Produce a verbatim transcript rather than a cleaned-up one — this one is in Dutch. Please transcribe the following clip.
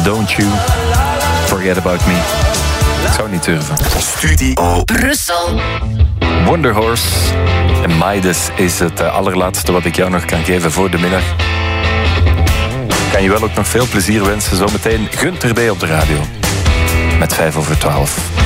Don't You Forget About Me. Ik zou niet durven. Studio Brussel. Wonder Horse en Midas is het allerlaatste wat ik jou nog kan geven voor de middag. Ik kan je wel ook nog veel plezier wensen. Zometeen Gunter D op de radio. Met vijf over twaalf.